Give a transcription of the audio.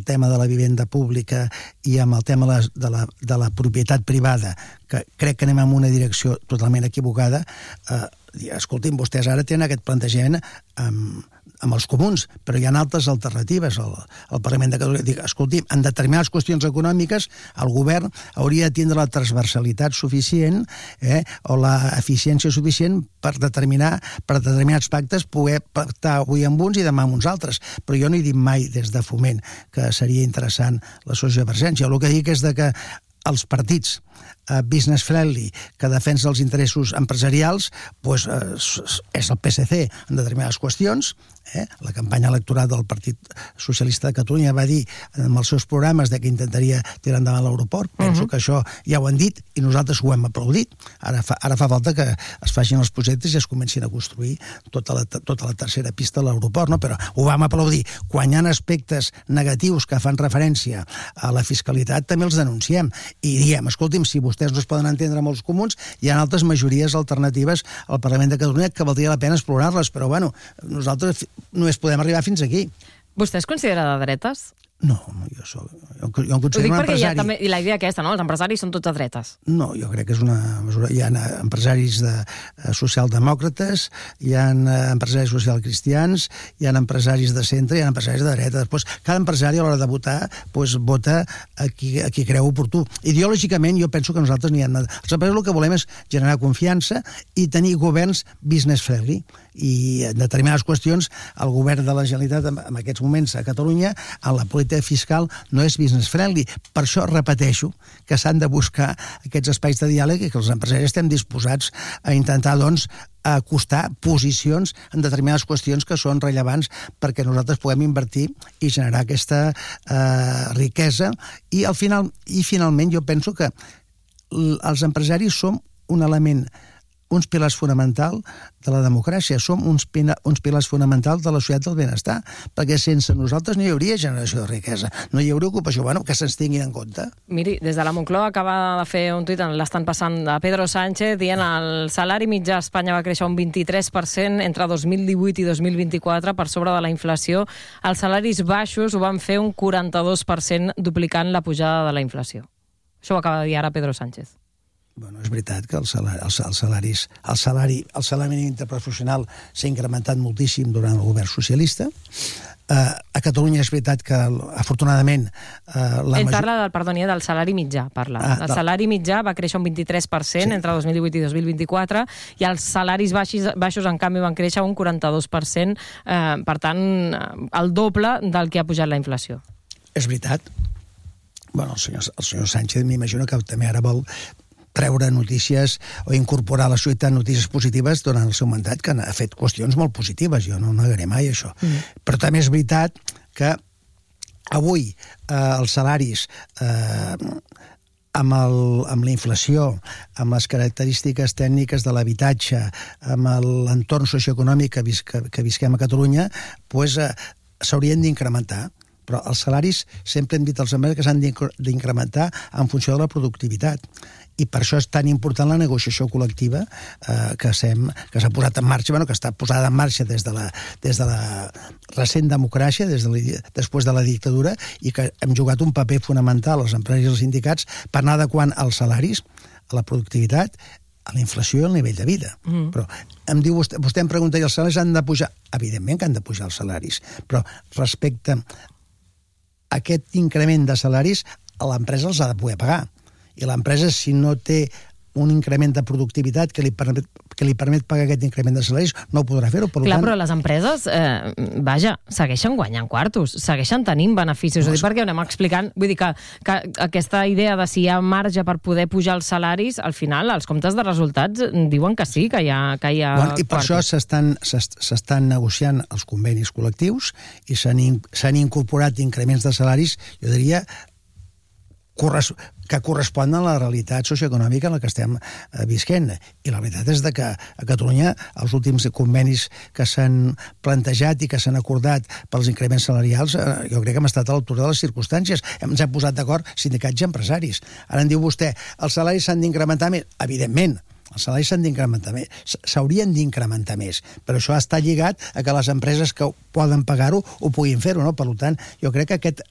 el tema de la vivenda pública i amb el tema de la propietat privada, que crec que anem en una direcció totalment equivocada, escoltin, vostès ara tenen aquest plantejament amb els comuns, però hi ha altres alternatives al Parlament de Catalunya. Dic, escoltin, en determinades qüestions econòmiques el govern hauria de tindre la transversalitat suficient o l'eficiència suficient per determinats pactes poder pactar avui amb uns i demà amb uns altres. Però jo no he dit mai des de Foment que seria interessant la sociovergència. El que dic és que els partits business friendly que defensen els interessos empresarials és el PSC en determinades qüestions. La campanya electoral del Partit Socialista de Catalunya va dir en els seus programes que intentaria tirar endavant l'aeroport. Penso que això ja ho han dit i nosaltres ho hem aplaudit. Ara fa falta que es facin els projectes i es comencin a construir tota la tercera pista de l'aeroport, no? Però ho vam aplaudir. Quan hi ha aspectes negatius que fan referència a la fiscalitat també els denunciem i diem, escolti'm, si vostès no es poden entendre amb els comuns, hi ha altres majories alternatives al Parlament de Catalunya que valdria la pena explorar-les, però bueno, nosaltres només podem arribar fins aquí. Vostè es considera de dretes? No, jo em considero un empresari. Ho dic perquè hi ha la idea aquesta, no? Els empresaris són tots de dretes. No, jo crec que és una mesura... Hi ha empresaris socialdemòcrates, hi ha empresaris socialcristians, hi ha empresaris de centre, hi ha empresaris de dreta. Després, cada empresari a l'hora de votar vota a qui creu oportú. Ideològicament, jo penso que nosaltres n'hi ha... Els empresaris el que volem és generar confiança i tenir governs business friendly. I en determinades qüestions el govern de la Generalitat en aquests moments a Catalunya en la política fiscal no és business friendly. Per això repeteixo que s'han de buscar aquests espais de diàleg i que els empresaris estem disposats a intentar acostar posicions en determinades qüestions que són rellevants perquè nosaltres puguem invertir i generar aquesta riquesa i finalment jo penso que els empresaris som un element, uns pilars fonamentals de la democràcia, som uns pilars fonamentals de la societat del benestar, perquè sense nosaltres no hi hauria generació de riquesa, no hi hauria ocupació, que se'ns tinguin en compte. Miri, des de la Moncloa acaba de fer un tuit, l'estan passant a Pedro Sánchez, dient el salari mitjà a Espanya va créixer un 23% entre 2018 i 2024 per sobre de la inflació. Els salaris baixos ho van fer un 42%, duplicant la pujada de la inflació. Això ho acaba de dir ara Pedro Sánchez. És veritat que el salari mínim interprofessional s'ha incrementat moltíssim durant el govern socialista. A Catalunya és veritat que, afortunadament... Parla del salari mitjà, El salari mitjà va créixer un 23% entre 2018 i 2024 i els salaris baixos, en canvi, van créixer un 42%, per tant, el doble del que ha pujat la inflació. És veritat. El senyor Sánchez m'imagino que també ara vol treure notícies o incorporar a la societat notícies positives durant el seu mandat, que ha fet qüestions molt positives, jo no negaré mai això. Però també és veritat que avui els salaris amb la inflació, amb les característiques tècniques de l'habitatge, amb l'entorn socioeconòmic que visquem a Catalunya, s'haurien d'incrementar. Però els salaris, sempre hem dit als empresaris que s'han d'incrementar en funció de la productivitat. I per això és tan important la negociació col·lectiva que s'ha posat en marxa, que està posada en marxa des de la recent democràcia, després de la dictadura, i que hem jugat un paper fonamental als empresaris i als sindicats per anar adequant els salaris a la productivitat, a la inflació i al nivell de vida. Però em diu vostè em pregunta, i els salaris han de pujar? Evidentment que han de pujar els salaris, però respecte a aquest increment de salaris, l'empresa els ha de poder pagar. I l'empresa, si no té un increment de productivitat que li permet pagar aquest increment de salaris, no ho podrà fer-ho. Clar, però les empreses, segueixen guanyant quartos, segueixen tenint beneficis. Ho dic perquè ho anem explicant. Vull dir que aquesta idea de si hi ha marge per poder pujar els salaris, al final, els comptes de resultats diuen que sí, que hi ha I per això s'estan negociant els convenis col·lectius i s'han incorporat increments de salaris, jo diria, que corresponen a la realitat socioeconòmica en la que estem visquent. I la veritat és que a Catalunya els últims convenis que s'han plantejat i que s'han acordat pels increments salarials, jo crec que hem estat a l'altura de les circumstàncies. Ens hem posat d'acord sindicats i empresaris. Ara em diu vostè, els salaris s'han d'incrementar més? Evidentment, els salaris s'han d'incrementar més, s'haurien d'incrementar més, però això està lligat a que les empreses que poden pagar-ho ho puguin fer-ho, no? Per tant, jo crec que aquest